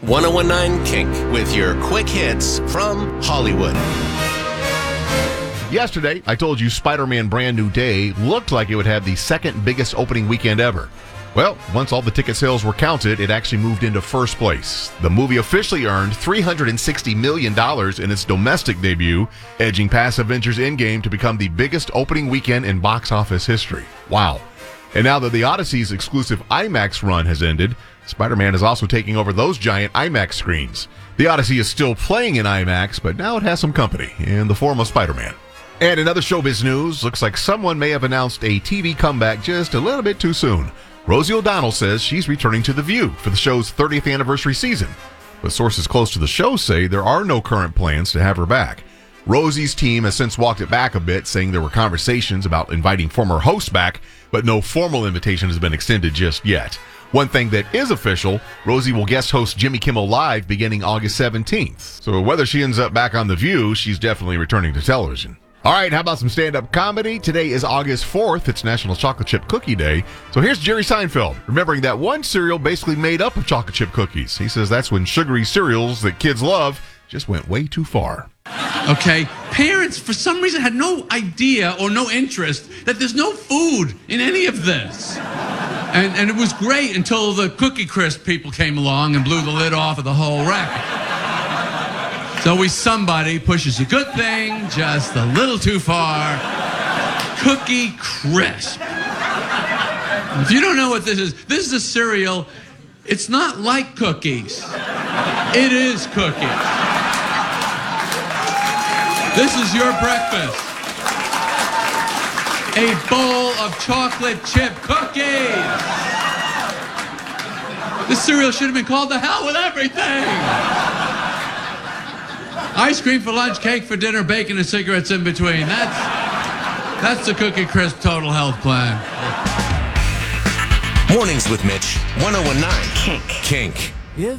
1019 Kink with your quick hits from Hollywood. Yesterday, I told you Spider-Man Brand New Day looked like it would have the second biggest opening weekend ever. Well, once all the ticket sales were counted, it actually moved into first place. The movie officially earned $360 million in its domestic debut, edging past Avengers Endgame to become the biggest opening weekend in box office history. Wow. And now that the Odyssey's exclusive IMAX run has ended, Spider-Man is also taking over those giant IMAX screens. The Odyssey is still playing in IMAX, but now it has some company in the form of Spider-Man. And in other showbiz news, looks like someone may have announced a TV comeback just a little bit too soon. Rosie O'Donnell says she's returning to The View for the show's 30th anniversary season. But sources close to the show say there are no current plans to have her back. Rosie's team has since walked it back a bit, saying there were conversations about inviting former hosts back, but no formal invitation has been extended just yet. One thing that is official, Rosie will guest host Jimmy Kimmel Live beginning August 17th. So whether she ends up back on The View, she's definitely returning to television. All right, how about some stand-up comedy? Today is August 4th. It's National Chocolate Chip Cookie Day. So here's Jerry Seinfeld, remembering that one cereal basically made up of chocolate chip cookies. He says that's when sugary cereals that kids love just went way too far. Okay, parents, for some reason, had no idea or no interest that there's no food in any of this. And it was great until the Cookie Crisp people came along and blew the lid off of the whole racket. It's always somebody pushes a good thing just a little too far. Cookie Crisp. If you don't know what this is a cereal. It's not like cookies. It is cookies. This is your breakfast. A bowl of chocolate chip cookies. This cereal should have been called The Hell with Everything. Ice cream for lunch, cake for dinner, bacon and cigarettes in between. That's the Cookie Crisp Total Health Plan. Mornings with Mitch, 1019 Kink.